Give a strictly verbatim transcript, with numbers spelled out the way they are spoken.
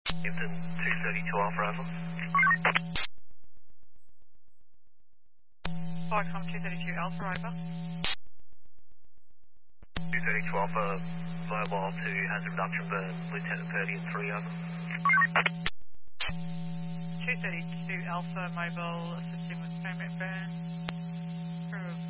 Hampton two thirty-two Alpha Alpha. Vicom two thirty-two Alpha, over. two thirty-two Alpha, mobile to hazard reduction burn, Lieutenant thirty and three over. two thirty-two Alpha, mobile assisting with permit burn.